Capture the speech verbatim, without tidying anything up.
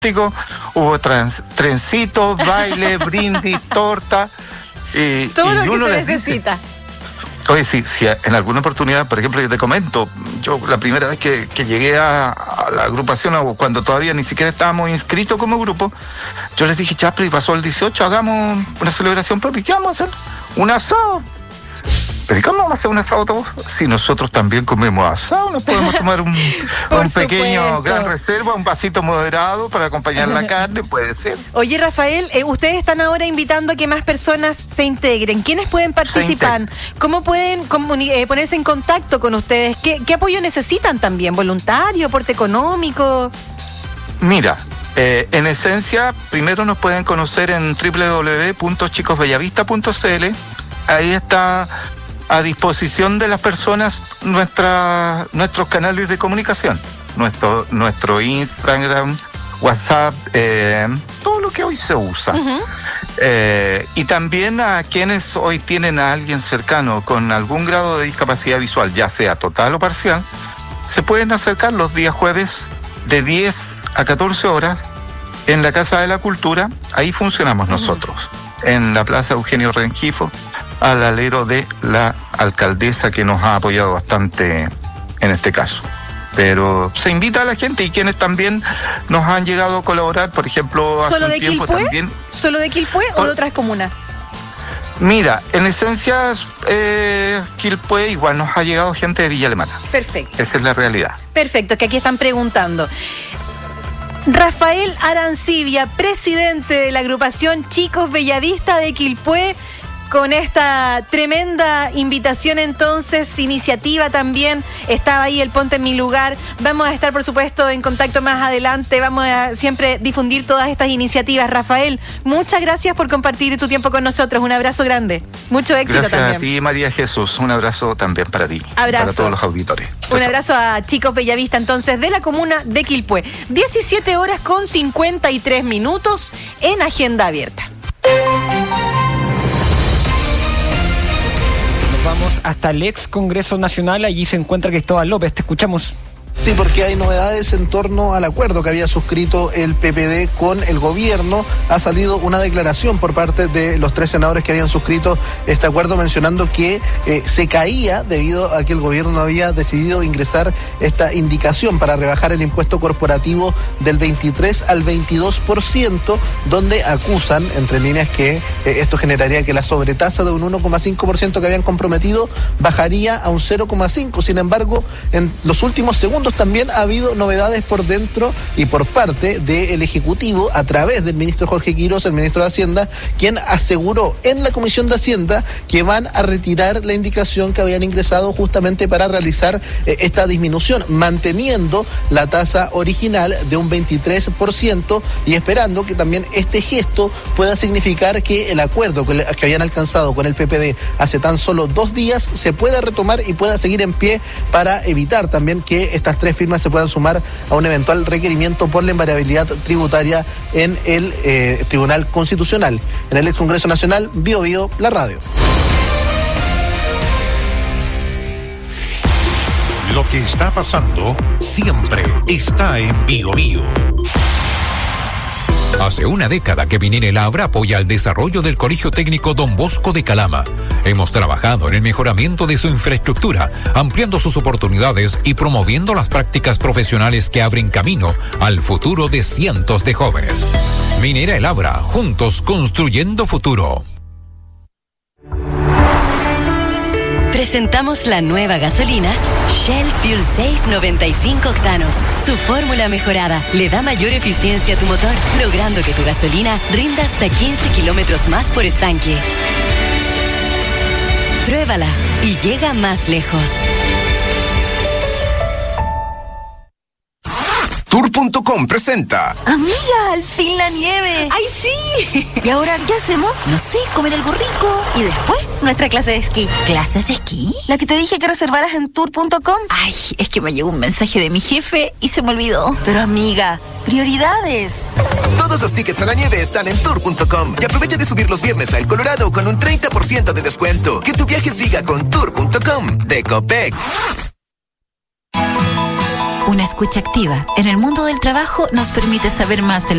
hubo trans, trencitos, baile, brindis, torta. Y, Todo y lo que uno se les necesita. Dice, oye, si, si en alguna oportunidad, por ejemplo, yo te comento, yo la primera vez que, que llegué a, a la agrupación, o cuando todavía ni siquiera estábamos inscritos como grupo, yo les dije, Chapri, pasó el dieciocho, hagamos una celebración propia. ¿Qué vamos a hacer? Un asado. ¿Pero cómo vamos a hacer un asado todos? Si nosotros también comemos asado, nos podemos tomar un, un pequeño gran reserva, un vasito moderado para acompañar la carne, puede ser. Oye, Rafael, eh, ustedes están ahora invitando a que más personas se integren. ¿Quiénes pueden participar? ¿Cómo pueden comuni- eh, ponerse en contacto con ustedes? ¿Qué, qué apoyo necesitan también? ¿Voluntario, aporte económico? Mira, eh, en esencia, primero nos pueden conocer en doble u doble u doble u punto chicos bellavista punto c l. Ahí está a disposición de las personas nuestra, nuestros canales de comunicación, nuestro, nuestro Instagram, WhatsApp, eh, todo lo que hoy se usa. Uh-huh. Eh, y también a quienes hoy tienen a alguien cercano con algún grado de discapacidad visual, ya sea total o parcial, se pueden acercar los días jueves de diez a catorce horas en la Casa de la Cultura. Ahí funcionamos uh-huh. nosotros, en la Plaza Eugenio Rengifo, al alero de la alcaldesa, que nos ha apoyado bastante en este caso. Pero se invita a la gente y quienes también nos han llegado a colaborar, por ejemplo, hace un tiempo también. ¿Solo de Quilpué o de otras comunas? Mira, en esencia, eh, Quilpué igual nos ha llegado gente de Villa Alemana. Perfecto. Esa es la realidad. Perfecto, que aquí están preguntando. Rafael Arancibia, presidente de la agrupación Chicos Bellavista de Quilpué, con esta tremenda invitación, entonces, iniciativa también, estaba ahí el Ponte en mi lugar. Vamos a estar, por supuesto, en contacto más adelante, vamos a siempre difundir todas estas iniciativas. Rafael, muchas gracias por compartir tu tiempo con nosotros, un abrazo grande, mucho éxito gracias también. Gracias a ti, María Jesús, un abrazo también para ti, abrazo. Para todos los auditores. Un chau, abrazo chau. A Chicos Bellavista, entonces, de la comuna de Quilpué. diecisiete horas con cincuenta y tres minutos en Agenda Abierta. Vamos hasta el ex Congreso Nacional, allí se encuentra Cristóbal López, te escuchamos. Sí, porque hay novedades en torno al acuerdo que había suscrito el P P D con el gobierno. Ha salido una declaración por parte de los tres senadores que habían suscrito este acuerdo, mencionando que eh, se caía debido a que el gobierno había decidido ingresar esta indicación para rebajar el impuesto corporativo del veintitrés al veintidós por ciento, donde acusan, entre líneas, que eh, esto generaría que la sobretasa de un uno coma cinco por ciento que habían comprometido bajaría a un cero coma cinco por ciento. Sin embargo, en los últimos segundos también ha habido novedades por dentro y por parte del Ejecutivo a través del ministro Jorge Quiroz, el ministro de Hacienda, quien aseguró en la Comisión de Hacienda que van a retirar la indicación que habían ingresado justamente para realizar eh, esta disminución, manteniendo la tasa original de un veintitrés por ciento y esperando que también este gesto pueda significar que el acuerdo que, que habían alcanzado con el P P D hace tan solo dos días se pueda retomar y pueda seguir en pie para evitar también que estas tres firmas se puedan sumar a un eventual requerimiento por la invariabilidad tributaria en el eh, Tribunal Constitucional. En el ex Congreso Nacional, Bio Bio, la radio. Lo que está pasando siempre está en Bio Bio. Hace una década que Minera Labra apoya el desarrollo del Colegio Técnico Don Bosco de Calama. Hemos trabajado en el mejoramiento de su infraestructura, ampliando sus oportunidades y promoviendo las prácticas profesionales que abren camino al futuro de cientos de jóvenes. Minera Labra, juntos construyendo futuro. Presentamos la nueva gasolina Shell Fuel Safe noventa y cinco octanos. Su fórmula mejorada le da mayor eficiencia a tu motor, logrando que tu gasolina rinda hasta quince kilómetros más por estanque. Pruébala y llega más lejos. Tour punto com presenta. Amiga, al fin la nieve. ¡Ay, sí! ¿Y ahora qué hacemos? No sé, comer algo rico. Y después, nuestra clase de esquí. ¿Clases de esquí? La que te dije que reservaras en tour punto com. Ay, es que me llegó un mensaje de mi jefe y se me olvidó. Pero amiga, prioridades. Todos los tickets a la nieve están en tour punto com y aprovecha de subir los viernes a El Colorado con un treinta por ciento de descuento. Que tu viaje siga con tour punto com de Copec. Una escucha activa en el mundo del trabajo nos permite saber más de